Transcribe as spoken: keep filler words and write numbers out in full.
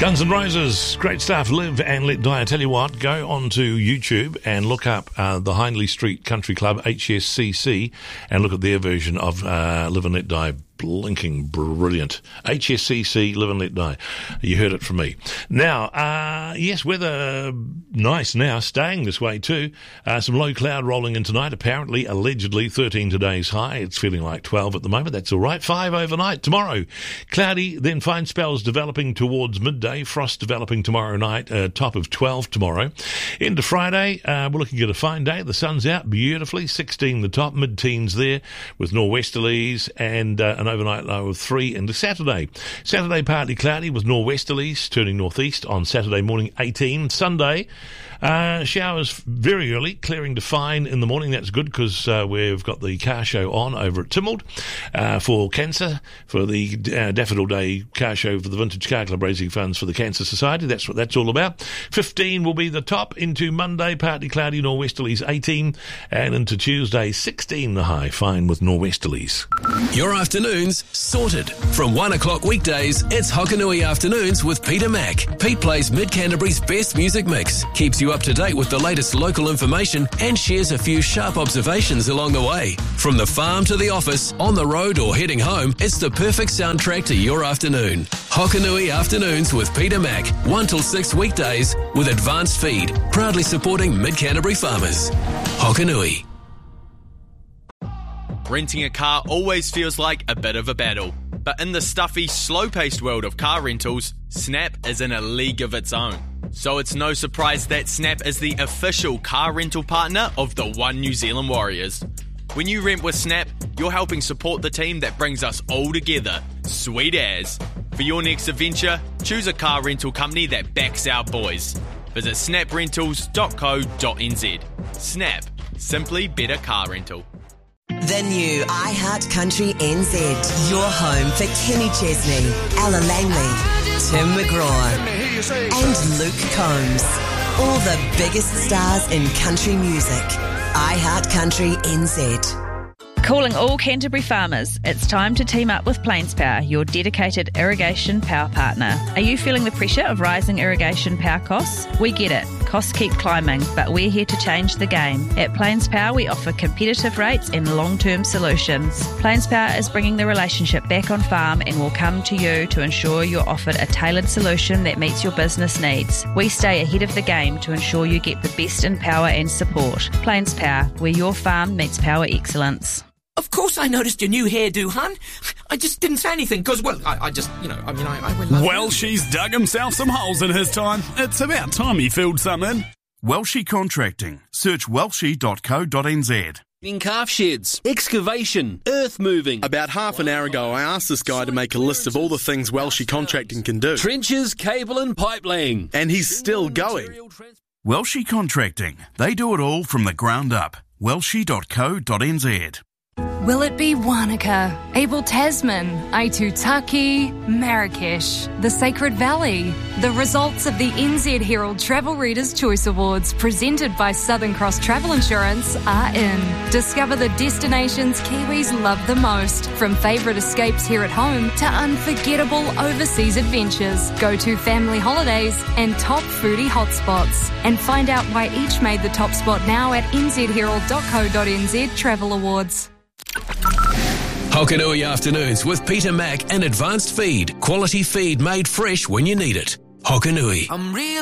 Guns N' Roses, great stuff. Live and Let Die. I tell you what, go onto YouTube and look up uh, the Hindley Street Country Club, H S C C, and look at their version of uh, Live and Let Die. Blinking brilliant. H S C C, Live and Let Die. You heard it from me. Now, uh, yes, weather nice now, staying this way too. Uh, some low cloud rolling in tonight, apparently, allegedly, thirteen today's high. It's feeling like twelve at the moment. That's all right. five overnight. Tomorrow, cloudy, then fine spells developing towards midday. Frost developing tomorrow night, uh, top of twelve tomorrow. Into Friday, uh, we're looking at a fine day. The sun's out beautifully, sixteen the top, mid-teens there, with nor'westerlies and uh, an overnight low of three into Saturday. Saturday partly cloudy with nor'westerlies turning northeast on Saturday morning, eighteen. Sunday, uh, showers very early, clearing to fine in the morning. That's good because uh, we've got the car show on over at Tynwald uh, for cancer, for the uh, Daffodil Day car show for the Vintage Car Club, raising funds for the Cancer Society. That's what that's all about. fifteen will be the top. Into Monday, partly cloudy, nor'westerlies eighteen, and into Tuesday, sixteen the high, fine with nor'westerlies. Your afternoons sorted. From one o'clock weekdays, it's Hokanui Afternoons with Peter Mack. Pete plays Mid-Canterbury's best music mix, keeps you up to date with the latest local information, and shares a few sharp observations along the way. From the farm to the office, on the road or heading home, it's the perfect soundtrack to your afternoon. Hokanui Afternoons with Peter Mack, one till six weekdays with Advanced Feed, proudly supporting Mid-Canterbury farmers. Hokanui. Renting a car always feels like a bit of a battle, but in the stuffy, slow-paced world of car rentals, Snap is in a league of its own. So it's no surprise that Snap is the official car rental partner of the One New Zealand Warriors. When you rent with Snap, you're helping support the team that brings us all together. Sweet as. For your next adventure, choose a car rental company that backs our boys. Visit snap rentals dot co dot n z. Snap. Simply better car rental. The new iHeart Country N Z. Your home for Kenny Chesney, Ella Langley, Tim McGraw, and Luke Combs. All the biggest stars in country music. iHeart Country N Z. Calling all Canterbury farmers, it's time to team up with Plains Power, your dedicated irrigation power partner. Are you feeling the pressure of rising irrigation power costs? We get it. Costs keep climbing, but we're here to change the game. At Plains Power, we offer competitive rates and long-term solutions. Plains Power is bringing the relationship back on farm and will come to you to ensure you're offered a tailored solution that meets your business needs. We stay ahead of the game to ensure you get the best in power and support. Plains Power, where your farm meets power excellence. Of course I noticed your new hairdo, hun. I just didn't say anything because, well, I, I just, you know, I mean, I, I would love Welshie's dug himself some holes in his time. It's about time he filled some in. Welshie Contracting. Search welshie dot co dot n z. In calf sheds, excavation, earth moving. About half an hour ago, I asked this guy to make a list of all the things Welshie Contracting can do. Trenches, cable and pipe laying. And he's still going. Welshie Contracting. They do it all from the ground up. welshie dot co dot n z. Will it be Wanaka, Abel Tasman, Aitutaki, Marrakesh, the Sacred Valley? The results of the N Z Herald Travel Readers' Choice Awards presented by Southern Cross Travel Insurance are in. Discover the destinations Kiwis love the most, from favourite escapes here at home to unforgettable overseas adventures, go-to family holidays and top foodie hotspots. And find out why each made the top spot now at n z herald dot co dot n z Travel Awards. Hokanui Afternoons with Peter Mack and Advanced Feed. Quality feed made fresh when you need it. Hokanui. I'm real